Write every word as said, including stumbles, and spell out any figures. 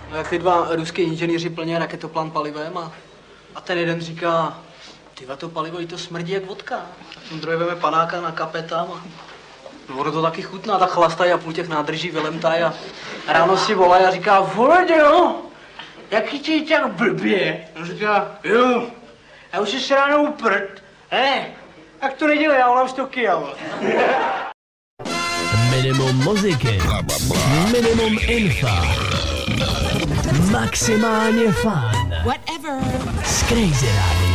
No jak ty dva ruský inženýři plně raketoplán palivem a, a ten jeden říká, tyva to palivo i to smrdí jak vodka. A ten druhý veme panáka na kapetám a no, ono to taky chutná, tak chlastají a půl těch nádrží vylemtají a ráno si volají a říká, vole dělo, jaký ti tak blbě? A říká, jo, já už si ráno uprt, he, jak to nedělej, já volám sto kijal. Minimum muziky, minimum infa, maximálně fun. Whatever. Z Crazy Radio.